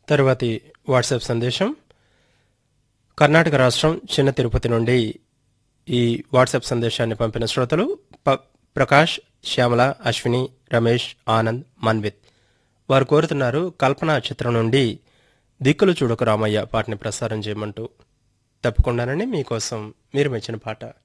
తరువాతి వాట్సాప్ సందేశం కర్ణాటక రాష్ట్రం చిన్న తిరుపతి నుండి ఈ వాట్సాప్ సందేశాన్ని పంపిన శ్రోతలు ప్రకాష్, శ్యామల, అశ్విని, రమేష్, ఆనంద్, మన్విత్. వారు కోరుతున్నారు కల్పన చిత్రం నుండి దిక్కులు చూడకు రామయ్య పాటని ప్రసారం చేయమంటూ. తప్పకుండానని మీకోసం మీరు మెచ్చిన పాట.